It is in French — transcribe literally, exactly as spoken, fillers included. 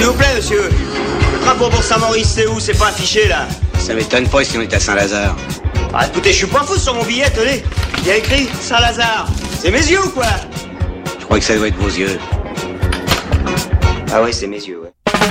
S'il vous plaît, monsieur. Le train pour Bourg-Saint-Maurice, c'est où? C'est pas affiché, là. Ça m'étonne pas si on est à Saint-Lazare. Ah, écoutez, je suis pas fou sur mon billet, tenez. Il y a écrit Saint-Lazare. C'est mes yeux ou quoi? Je crois que ça doit être vos yeux. Ah ouais, c'est mes yeux, ouais.